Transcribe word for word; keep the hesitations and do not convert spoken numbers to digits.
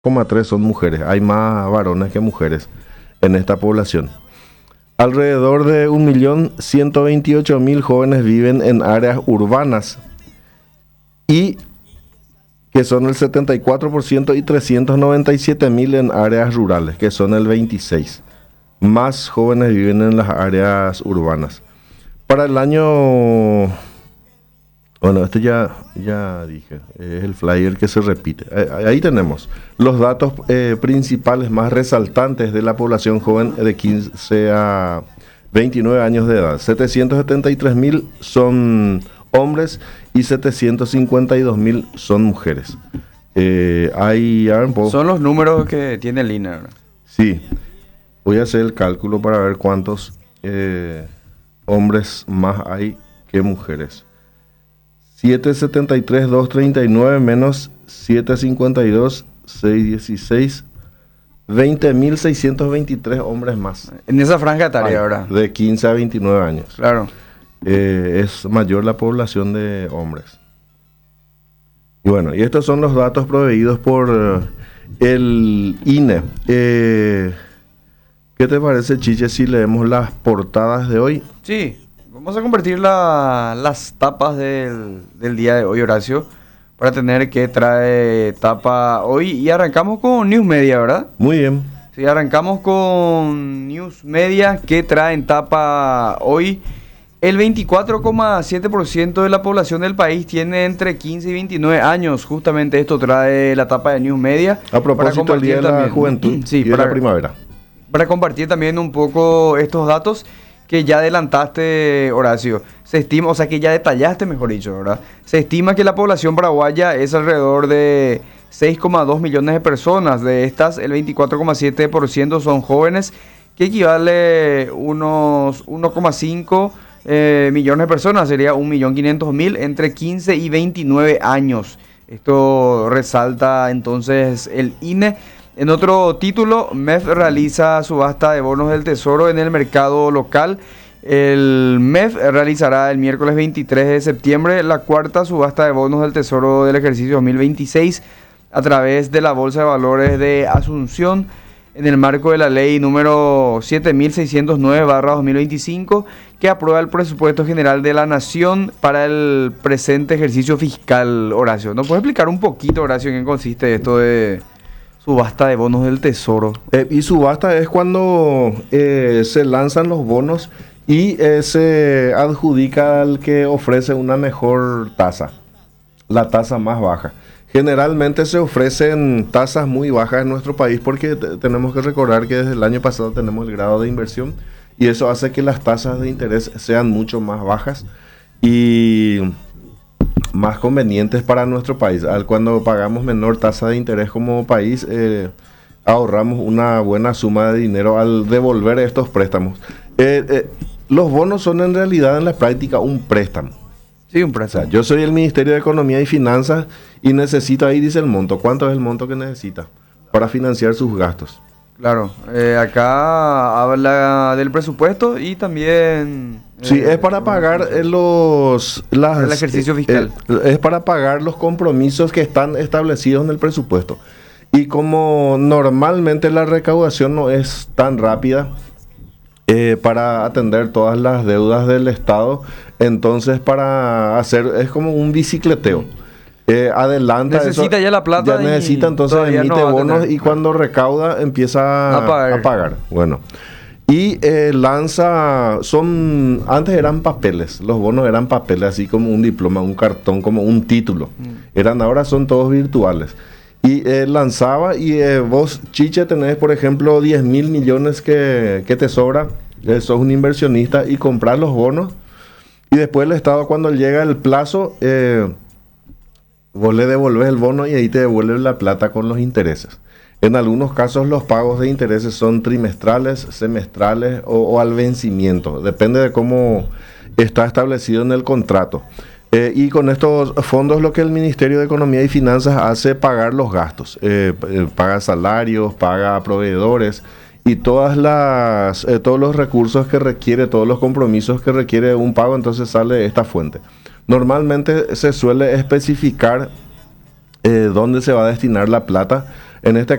coma tres son mujeres. Hay más varones que mujeres en esta población. Alrededor de un millón ciento veintiocho mil jóvenes viven en áreas urbanas y que son el setenta y cuatro por ciento, y trescientos noventa y siete mil en áreas rurales, que son el veintiséis por ciento. Más jóvenes viven en las áreas urbanas. Para el año... Bueno, este ya, ya dije, es el flyer que se repite. Ahí, ahí tenemos los datos eh, principales más resaltantes de la población joven de quince a veintinueve años de edad. setecientos setenta y tres mil son hombres y setecientos cincuenta y dos mil son mujeres. Eh, hay, a ver, Son los números que tiene el I N E, ¿verdad? Sí, voy a hacer el cálculo para ver cuántos eh, hombres más hay que mujeres. setecientos setenta y tres mil doscientos treinta y nueve menos setecientos cincuenta y dos mil seiscientos dieciséis, veinte mil seiscientos veintitrés hombres más. En esa franja etaria, Ay, ¿verdad? de quince a veintinueve años. Claro. Eh, es mayor la población de hombres. Y bueno, y estos son los datos proveídos por uh, el I N E. Eh, ¿Qué te parece, Chiche, si leemos las portadas de hoy? Sí, vamos a convertir la, las tapas del, del día de hoy, Horacio, para tener que trae tapa hoy. Y arrancamos con News Media, ¿verdad? Muy bien. Sí, arrancamos con News Media, que trae en tapa hoy. El veinticuatro coma siete por ciento de la población del país tiene entre quince y veintinueve años. Justamente esto trae la tapa de News Media. A propósito del Día de la Juventud sí, y de para, la Primavera. Para compartir también un poco estos datos que ya adelantaste, Horacio. Se estima, o sea que ya detallaste, mejor dicho, ¿verdad? Se estima que la población paraguaya es alrededor de seis coma dos millones de personas. De estas, el veinticuatro coma siete por ciento son jóvenes, que equivale a unos uno coma cinco eh, millones de personas. Sería un millón quinientos mil entre quince y veintinueve años. Esto resalta entonces el I N E. En otro título, M E F realiza subasta de bonos del Tesoro en el mercado local. El M E F realizará el miércoles veintitrés de septiembre la cuarta subasta de bonos del Tesoro del ejercicio dos mil veintiséis a través de la Bolsa de Valores de Asunción, en el marco de la ley número siete mil seiscientos nueve barra dos mil veinticinco, que aprueba el presupuesto general de la Nación para el presente ejercicio fiscal. Horacio, ¿nos puedes explicar un poquito, Horacio, en qué consiste esto de subasta de bonos del Tesoro? Eh, y subasta es cuando eh, se lanzan los bonos y eh, se adjudica al que ofrece una mejor tasa, la tasa más baja. Generalmente se ofrecen tasas muy bajas en nuestro país porque t- tenemos que recordar que desde el año pasado tenemos el grado de inversión y eso hace que las tasas de interés sean mucho más bajas y más convenientes para nuestro país. Al cuando pagamos menor tasa de interés como país, eh, ahorramos una buena suma de dinero al devolver estos préstamos. Eh, eh, los bonos son en realidad en la práctica un préstamo. Sí, un O préstamo. sea, yo soy el Ministerio de Economía y Finanzas y necesito, ahí dice el monto. ¿Cuánto es el monto que necesita para financiar sus gastos? Claro, eh, acá habla del presupuesto y también... Sí, eh, es para pagar eh, los... Las, el ejercicio fiscal. eh, es para pagar los compromisos que están establecidos en el presupuesto. Y como normalmente la recaudación no es tan rápida eh, para atender todas las deudas del Estado, entonces para hacer, es como un bicicleteo. Eh, adelanta Necesita eso, ya la plata ya y necesita, entonces todavía emite no va a bonos tener. y cuando recauda empieza A pagar. a pagar. Bueno, y eh, lanza, son, antes eran papeles, los bonos eran papeles, así como un diploma, un cartón, como un título. Mm. Eran, ahora son todos virtuales. Y eh, lanzaba y eh, vos, Chiche, tenés, por ejemplo, diez mil millones que, que te sobra, eh, sos un inversionista y compras los bonos y después el Estado, cuando llega el plazo, eh, vos le devolves el bono y ahí te devuelve la plata con los intereses. En algunos casos los pagos de intereses son trimestrales, semestrales o, o al vencimiento. Depende de cómo está establecido en el contrato. Eh, y con estos fondos lo que el Ministerio de Economía y Finanzas hace es pagar los gastos. Eh, eh, paga salarios, paga proveedores y todas las, eh, todos los recursos que requiere, todos los compromisos que requiere un pago, entonces sale de esta fuente. Normalmente se suele especificar eh, dónde se va a destinar la plata. En este